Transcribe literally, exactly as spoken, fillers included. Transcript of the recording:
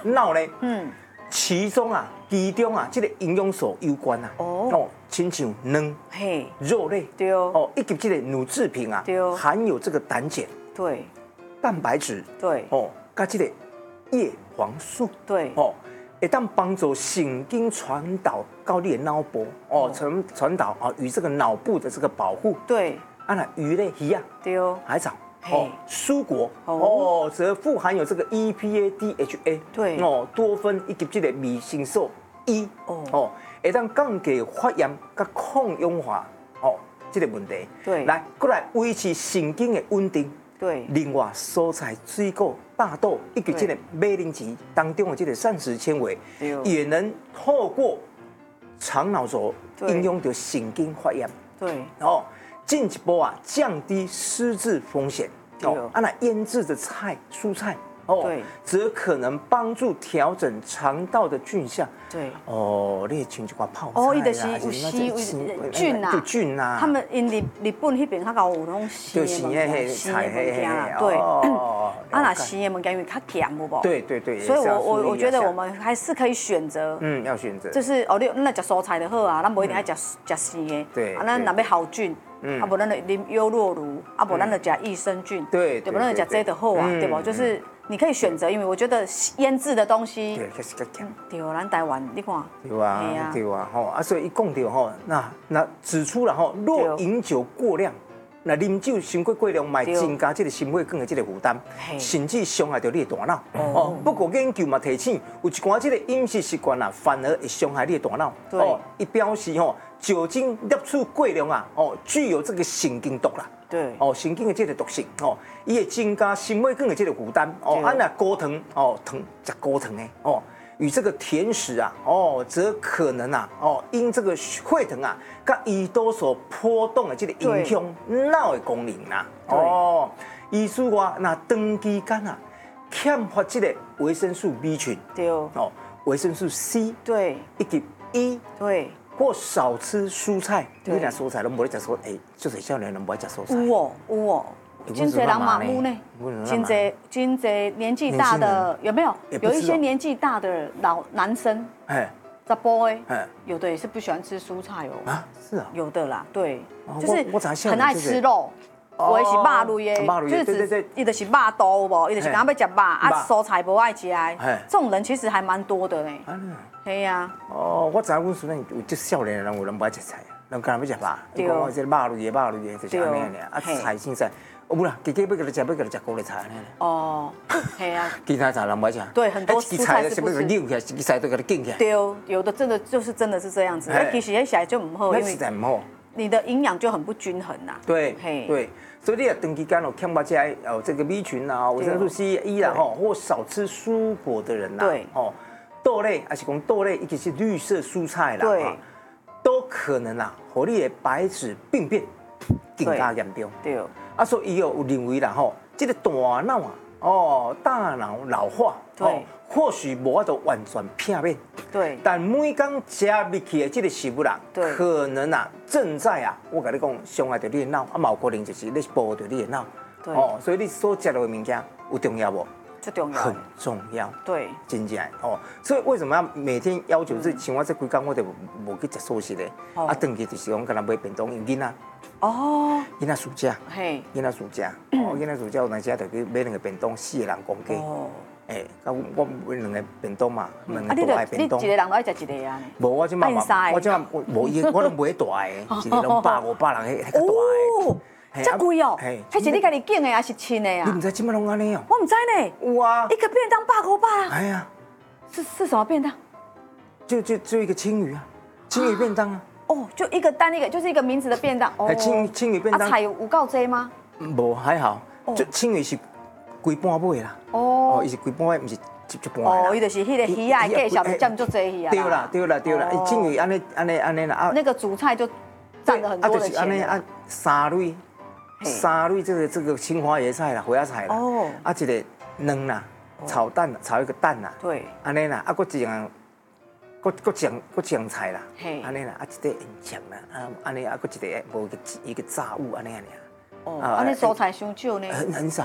脑呢？嗯，其中啊，其中啊，这个营养素有关啊。哦，哦，亲像卵、嘿，肉类，对哦，以及这个乳制品啊，对，含有这个胆碱，对，蛋白质，对，哦，加这个叶黄素，对，哦。会当帮助神经传导到你的脑部哦，传传导啊与这个脑部的这个保护。对，啊那鱼类鱼啊，对哦，海藻哦，蔬果哦，则富含有这个 E P A、D H A， 对哦，多酚以及这个维生素 E 哦哦，会当降低发炎甲抗氧化哦这个问题。对，来过来维持神经的稳定。对，另外蔬菜、水果、大豆以及这个马铃薯当中的这个膳食纤维，也能透过肠脑轴影响到神经发炎。对，然后进一步啊降低失智风险。哦，啊那腌制的菜、蔬菜。哦，对，则可能帮助调整肠道的菌相。对，哦，你像一寡泡菜啦，哦，伊就是有吸菌啊，就菌啊。他们因日日本那边较高有那种鲜的物件，鲜的物件啦，对。啊，那鲜的物件因为较咸，有无？对对对。所以我我我觉得我们还是可以选择，嗯，要选择。就是哦，你咱食蔬菜就好啊，咱不一定要食食鲜的。对。啊，咱若要好菌。嗯，啊，不，咱就啉优酪乳，啊，不，咱就食益生菌，对，对不？咱就食这就好啊，对不？就是你可以选择，因为我觉得腌制的东西，对，确实较咸。对，咱台湾你看，对啊，对啊，吼啊，所以伊讲到吼，那那指出了吼，若饮酒过量，那啉酒伤过过量，会增加这个心血管的这个负担，甚至伤害到你的大脑。哦，不过研究嘛提醒，有一寡这个饮食习惯啊，反而会伤害你的大脑。哦，伊表示吼。酒精摄取过量啊，哦，具有这个神经毒啦，对，哦，神经的这个毒性，哦，伊会增加心血管的这个负担，哦，啊那高糖，哦，糖食高糖的，哦，与这个甜食啊，哦，则可能啊，哦，因这个血糖啊，甲胰岛素波动的这个影响脑的功能啊，哦，医师话那长期间啊，欠缺这个维生素 B 群，对，哦，维生素 C， 对，以及 E， 对。或少吃蔬菜，你若蔬菜都无咧食蔬，哎，就是少年人无爱食蔬菜。有哦，有哦，真侪人嘛有呢，真侪真侪年纪大的有没有？有一些年纪大的老男生，哎，查甫哎，有的也是不喜欢吃蔬菜哦。啊，是啊，有的啦，对，就是很爱吃肉。我是肉类的，就是指伊就是肉肚无，伊就是刚要食肉，啊蔬菜无爱食的，这种人其实还蛮多的呢。系啊。哦，我知影阮孙仔有即少年的人有人不爱食菜，人干那要食肉，伊讲我这肉类的肉类的就是安尼尔，啊菜凊彩，有啦，家家要给他食，要给他食高丽菜安尼。哦，系啊。其他菜人不爱食。对，很多蔬菜是不是？扭起来，一菜都给它顶起来。对，有的真的就是真的是这样子，那其实那起来就唔好，因为实在唔好。你的营养就很不均衡呐。对，对，所以你也长期间哦，欠缺这哦这个 B 群啊、维生素 C、E 啦吼，或少吃蔬果的人呐，对，哦，豆类还是讲豆类，尤其是绿色蔬菜啦，对，都可能啊，和你的白质病变更加严重。对，啊，所以有认为啦吼，这个大脑啊，哦，大脑老化，对。或许无法度完全片面，对，但每天吃入去的这个食物啦，可能啊正在啊，我跟你讲伤害到你的脑，啊，有可能就是你保护到你的脑，对，哦，所以你所吃到的物件有重要不？最重要，很重要，对，真正哦，所以为什么要每天要求是，像我这几天我就无去食素食的，啊，回去就是讲跟他买便当，因囡仔，哦，囡仔暑假，嘿，囡仔暑假，哦，囡仔暑假有当时就去买两个便当，四个人公计。哎，我我买两个便当嘛，两个大的便当。你一个人都爱食一个啊？无，我即马嘛，我即马无伊，我都买大的，一个拢百五百人，迄迄个大的。这贵哦！迄是你家己拣的还是亲的啊？你唔知即马拢安尼哦？我唔知呢。有啊。一个便当百五百啊？哎呀，是是什么便当？就就就一个青鱼啊，青鱼便当啊。哦，就一个单一个，就是一个名字的便当。哦。青青鱼便当。啊，菜有够多吗？无，还好。就青鱼是。规半尾啦，哦，伊是规半尾，唔是一一半啦。哦，伊就是迄个鱼啊，介绍就占足济鱼啊。对啦，对啦，对啦，伊正鱼安尼安尼安尼啦啊。那个主菜就占了很多的钱。啊，就是安尼啊，三类，三类这个这个青花椰菜啦，花椰菜啦，哦，啊一个卵啦，炒蛋炒一个蛋啦，对，安尼啦，啊，搁一样，搁搁酱搁酱菜啦，安尼啦，啊一个烟肠啦，啊安尼啊搁一个无一个一个炸物安尼安尼。哦，安尼蔬菜伤少呢？很很少